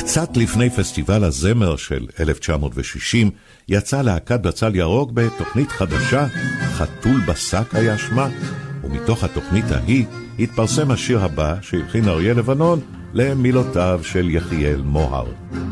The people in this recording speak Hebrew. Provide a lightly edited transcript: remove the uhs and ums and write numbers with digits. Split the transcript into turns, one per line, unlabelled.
קצת לפני פסטיבל הזמר של 1960, יצא להקת בצל ירוק בתוכנית חדשה, חתול בשק היה שמה, ומתוך התוכנית ההיא התפרסם השיר הבא שהלחין אריה לבנון למילותיו של יחיאל מוהר.